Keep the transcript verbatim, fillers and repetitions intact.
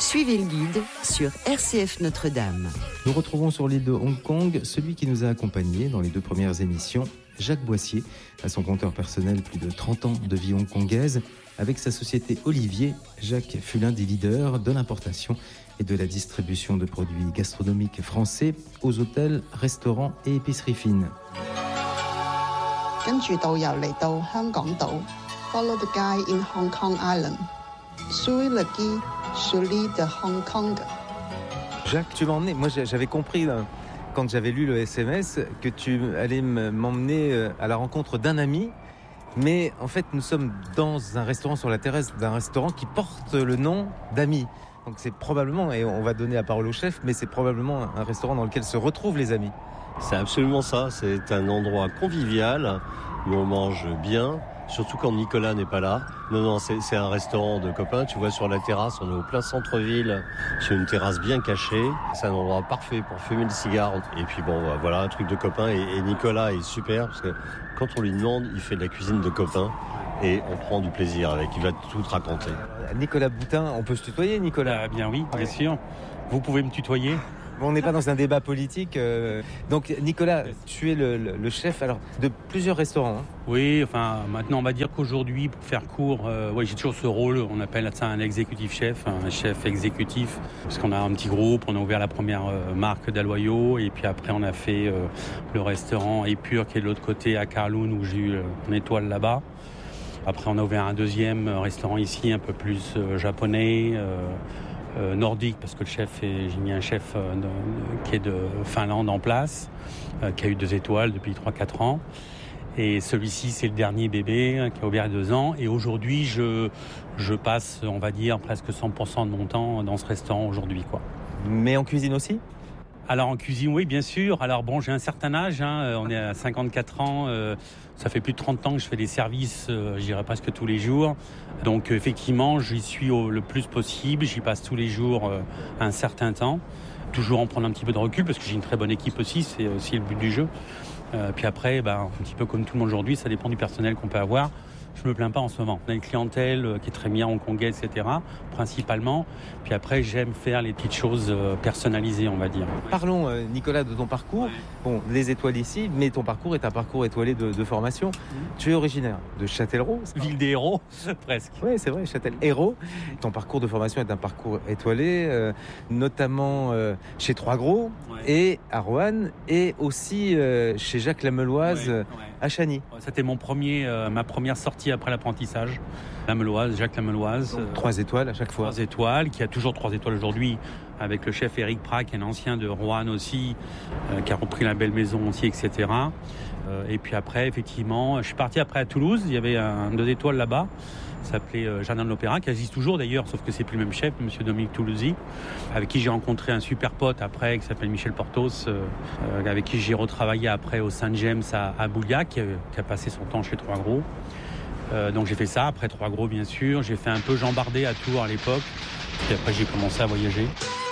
Suivez le guide sur R C F Notre-Dame. Nous retrouvons sur l'île de Hong Kong celui qui nous a accompagnés dans les deux premières émissions, Jacques Boissier, à son compteur personnel plus de trente ans de vie hongkongaise. Avec sa société Olivier, Jacques fut l'un des leaders de l'importation et de la distribution de produits gastronomiques français aux hôtels, restaurants et épiceries fines. 跟住導遊嚟到香港島 ，Follow the guide in Hong Kong Island, Suivez le guide sur l'île de Hong Kong. Jacques, tu m'as emmené. Moi, j'avais compris quand j'avais lu le S M S que tu allais m'emmener à la rencontre d'un ami. Mais en fait, nous sommes dans un restaurant sur la terrasse d'un restaurant qui porte le nom d'Ami. Donc c'est probablement, et on va donner la parole au chef, mais c'est probablement un restaurant dans lequel se retrouvent les amis. C'est absolument ça. C'est un endroit convivial où on mange bien, surtout quand Nicolas n'est pas là. Non, non, c'est, c'est un restaurant de copains. Tu vois, sur la terrasse, on est au plein centre-ville, sur une terrasse bien cachée. C'est un endroit parfait pour fumer le cigare. Et puis bon, voilà, un truc de copains. Et, et Nicolas est super parce que quand on lui demande, il fait de la cuisine de copains. Et on prend du plaisir avec, il va tout te raconter. Nicolas Boutin, on peut se tutoyer, Nicolas ? Ah, bien oui, bien sûr. Vous pouvez me tutoyer ? Bon, on n'est pas dans un débat politique. Euh... Donc, Nicolas, tu es le, le, le chef alors, de plusieurs restaurants. Hein. Oui, enfin, maintenant, on va dire qu'aujourd'hui, pour faire court, euh, ouais, j'ai toujours ce rôle, on appelle ça un exécutif chef, un chef exécutif, parce qu'on a un petit groupe, on a ouvert la première euh, marque d'Aloyau, et puis après, on a fait euh, le restaurant Épure, qui est de l'autre côté, à Kowloon, où j'ai eu euh, une étoile là-bas. Après, on a ouvert un deuxième restaurant ici, un peu plus euh, japonais, euh, euh, nordique, parce que le chef, est, j'ai mis un chef euh, de, qui est de Finlande en place, euh, qui a eu deux étoiles depuis trois quatre ans. Et celui-ci, c'est le dernier bébé hein, qui a ouvert il y a deux ans. Et aujourd'hui, je, je passe, on va dire, presque cent pour cent de mon temps dans ce restaurant aujourd'hui, quoi. Mais en cuisine aussi ? Alors en cuisine, oui, bien sûr. Alors bon, j'ai un certain âge, hein, on est à cinquante-quatre ans, euh, ça fait plus de trente ans que je fais des services, euh, je dirais presque tous les jours. Donc effectivement, j'y suis au, le plus possible, j'y passe tous les jours euh, un certain temps. Toujours en prendre un petit peu de recul, parce que j'ai une très bonne équipe aussi, c'est aussi le but du jeu. Euh, puis après, bah, un petit peu comme tout le monde aujourd'hui, ça dépend du personnel qu'on peut avoir. Je me plains pas en ce moment. On a une clientèle qui est très bien hongkongaise, et cetera, principalement. Puis après, j'aime faire les petites choses personnalisées, on va dire. Parlons, euh, Nicolas, de ton parcours. Ouais. Bon, les étoiles ici, mais ton parcours est un parcours étoilé de, de formation. Mmh. Tu es originaire de Châtellerault. Ville des héros, presque. Oui, c'est vrai, Châtellerault. Ton parcours de formation est un parcours étoilé, euh, notamment euh, chez Trois Gros ouais. et à Roanne, et aussi euh, chez Jacques Lameloise ouais, ouais. à Chagny. C'était mon premier, euh, ma première sortie après l'apprentissage. Lameloise, Jacques Lameloise. Donc, trois étoiles à chaque fois. Trois étoiles, qui a toujours trois étoiles aujourd'hui, avec le chef Éric Prat, qui est un ancien de Roanne aussi, euh, qui a repris la belle maison aussi, et cetera. Euh, et puis après, effectivement, je suis parti après à Toulouse, il y avait un deux étoiles là-bas, ça s'appelait euh, Jardin de l'Opéra, qui existe toujours d'ailleurs, sauf que c'est plus le même chef, monsieur Dominique Toulousy, avec qui j'ai rencontré un super pote après, qui s'appelle Michel Portos, euh, euh, avec qui j'ai retravaillé après au Saint-James à, à Bouliac, qui, qui a passé son temps chez Trois Gros. Euh, donc j'ai fait ça, après Trois Gros bien sûr, j'ai fait un peu Jean Bardet à Tours à l'époque, puis après j'ai commencé à voyager.